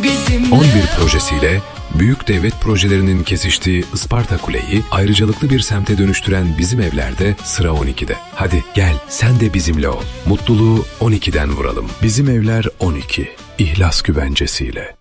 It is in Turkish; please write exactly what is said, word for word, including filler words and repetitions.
on bir projesiyle büyük devlet projelerinin kesiştiği Isparta Kule'yi ayrıcalıklı bir semte dönüştüren Bizim Evler'de sıra on ikide. Hadi gel sen de bizimle ol. Mutluluğu on ikiden vuralım. Bizim Evler on iki. İhlas güvencesiyle.